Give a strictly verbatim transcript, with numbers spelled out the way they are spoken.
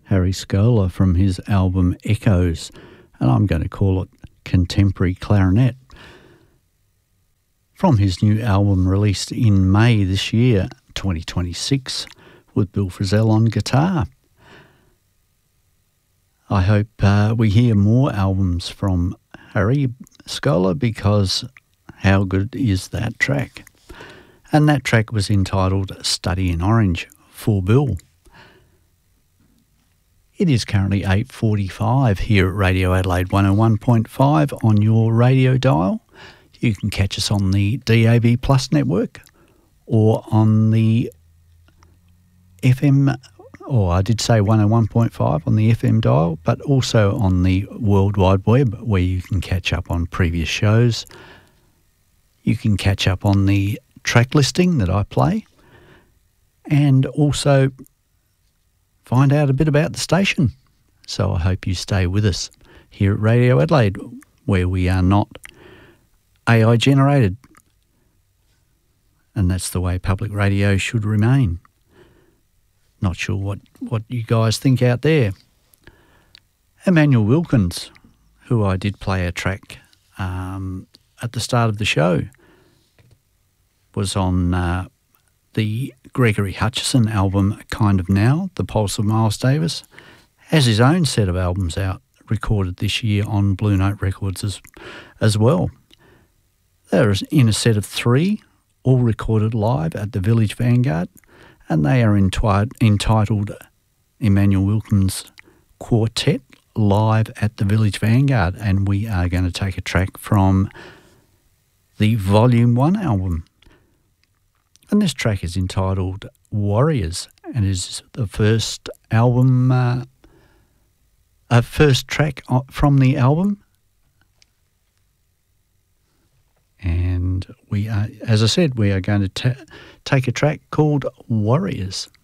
Harry Scola from his album Echoes, and I'm going to call it Contemporary Clarinet. From his new album released in May this year, twenty twenty-six, with Bill Frisell on guitar. I hope uh, we hear more albums from Harry Scola, because how good is that track? And that track was entitled Study in Orange for Bill. It is currently eight forty-five here at Radio Adelaide one oh one point five on your radio dial. You can catch us on the D A B Plus network or on the F M, or I did say one oh one point five on the F M dial, but also on the World Wide Web, where you can catch up on previous shows. You can catch up on the track listing that I play, and also find out a bit about the station. So I hope you stay with us here at Radio Adelaide, where we are not A I generated, and that's the way public radio should remain. Not sure what, what you guys think out there. Emmanuel Wilkins, who I did play a track um, at the start of the show, was on uh, the Gregory Hutchison album Kind of Now, The Pulse of Miles Davis. Has his own set of albums out, recorded this year on Blue Note Records as, as well. They're in a set of three, all recorded live at the Village Vanguard, and they are enti- entitled Emmanuel Wilkins Quartet Live at the Village Vanguard, and we are going to take a track from the Volume one album. And this track is entitled Warriors, and is the first album, uh, a first track from the album. And we are, as I said, we are going to ta- take a track called Warriors.